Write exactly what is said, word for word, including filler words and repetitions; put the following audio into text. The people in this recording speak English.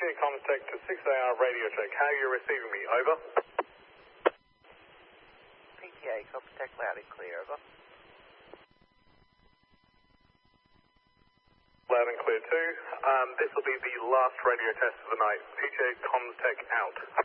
A Comtech to six A R radio check. How are you receiving me? Over. P T A Comtech loud and clear. Over. Loud and clear too. Um, this will be the last radio test of the night. P T A Comtech out.